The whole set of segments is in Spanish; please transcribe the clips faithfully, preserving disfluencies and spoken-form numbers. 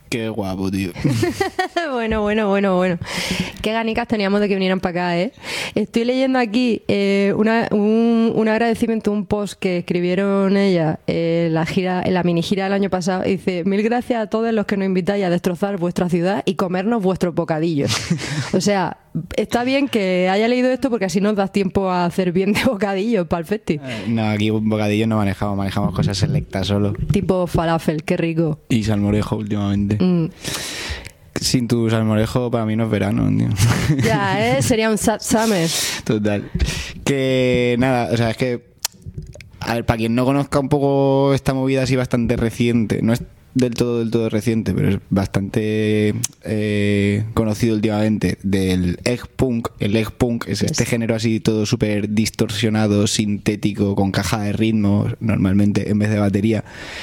Qué guapo, tío. Bueno, bueno, bueno, bueno. Qué ganicas teníamos de que vinieran para acá, ¿eh? Estoy leyendo aquí eh, una, un, un agradecimiento, un post que escribieron ellas en la gira, en la mini gira del año pasado. Y dice: mil gracias a todos los que nos invitáis a destrozar vuestra ciudad y comernos vuestros bocadillos. O sea, está bien que haya leído esto porque así nos das tiempo a hacer bien de bocadillos para el festi. No, aquí bocadillos no manejamos, manejamos cosas selectas solo. Tipo falafel, qué rico. Y salmorejo últimamente. Mm. Sin tu salmorejo para mí no es verano, tío. Ya, ¿eh? Sería un sad summer. Total. Que nada, o sea, es que a ver, para quien no conozca un poco esta movida así bastante reciente, no es del todo del todo reciente, pero es bastante eh, conocido últimamente, del egg punk. El egg punk es este género así todo súper distorsionado, sintético, con caja de ritmos normalmente en vez de batería,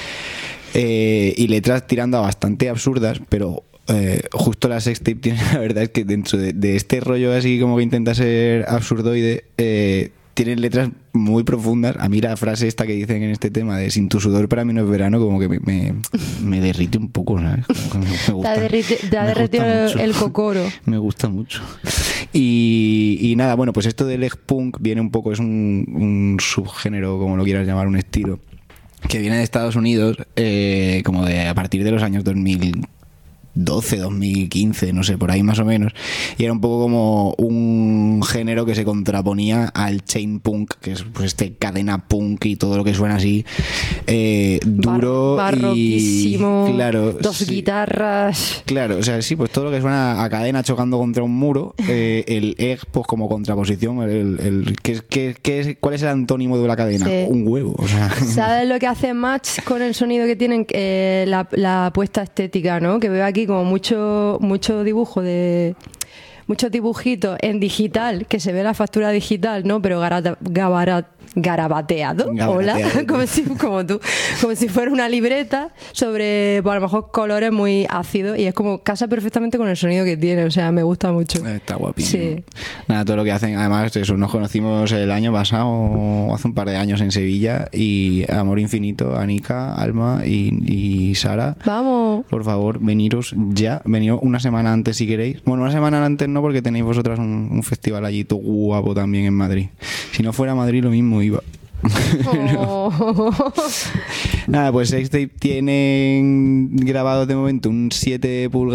eh, y letras tirando a bastante absurdas, pero Eh, justo la sextape tiene, la verdad es que dentro de, de este rollo así como que intenta ser absurdoide, eh, tienen letras muy profundas. A mí la frase esta que dicen en este tema de sin tu sudor para mí no es verano, como que me, me, me derrite un poco, ¿sabes? Como que me gusta, te ha derrite, te ha derretido el, el cocoro. Me gusta mucho. Y, y nada, bueno, pues esto del egg punk viene un poco, es un, un subgénero, como lo quieras llamar, un estilo que viene de Estados Unidos, eh, como de a partir de los años dos mil doce, dos mil quince, no sé, por ahí más o menos, y era un poco como un género que se contraponía al chain punk, que es pues este cadena punk y todo lo que suena así, eh, duro Bar- barroquísimo, y claro, dos sí, guitarras, claro, o sea, sí, pues todo lo que suena a cadena chocando contra un muro, eh, el egg pues como contraposición, el, el, ¿qué, qué, qué, ¿cuál es el antónimo de la cadena? Sí. Un huevo, o sea. ¿Sabes lo que hace match con el sonido que tienen? Eh, la, la apuesta estética, ¿no? Que veo aquí como mucho mucho dibujo de muchos dibujitos en digital, que se ve la factura digital, ¿no? Pero garata, gabara, garabateado, Garabateado. hola, como si, como tú, como si fuera una libreta sobre, pues, a lo mejor colores muy ácidos, y es como casa perfectamente con el sonido que tiene, o sea, me gusta mucho. Está guapísimo. Sí. Nada, todo lo que hacen, además, eso, nos conocimos el año pasado, hace un par de años en Sevilla, y amor infinito, Anika, Alma y, y Sara. Vamos. Por favor, veniros ya, veniros una semana antes si queréis. Bueno, una semana antes no, porque tenéis vosotras un, un festival allí todo guapo también en Madrid. Si no fuera Madrid lo mismo iba. Oh. Nada, pues Sextape tienen grabado de momento un siete pulgadas